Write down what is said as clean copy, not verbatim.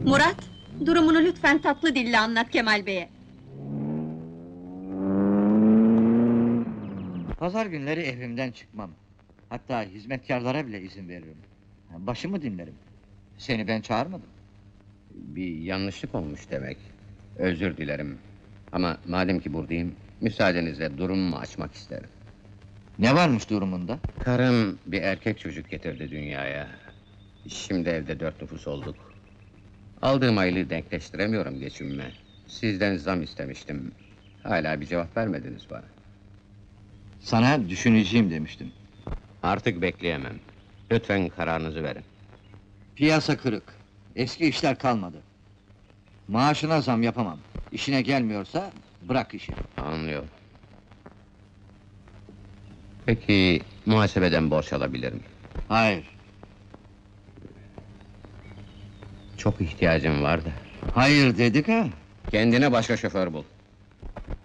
Murat, durumunu lütfen tatlı dille anlat Kemal Bey'e. Pazar günleri evimden çıkmam. Hatta hizmetkarlara bile izin veririm. Başımı dinlerim. Seni ben çağırmadım. Bir yanlışlık olmuş demek. Özür dilerim. Ama madem ki buradayım, müsaadenizle durumumu açmak isterim. Ne varmış durumunda? Karım bir erkek çocuk getirdi dünyaya. Şimdi evde 4 nüfus olduk. Aldığım aylığı denkleştiremiyorum geçimime. Sizden zam istemiştim. Hala bir cevap vermediniz bana. Sana düşüneceğim demiştim. Artık bekleyemem. Lütfen kararınızı verin. Piyasa kırık. Eski işler kalmadı. Maaşına zam yapamam. İşine gelmiyorsa bırak işi. Anlıyorum. Peki muhasebeden borç alabilirim. Hayır. Çok ihtiyacım var da. Hayır dedik ha. Kendine başka şoför bul.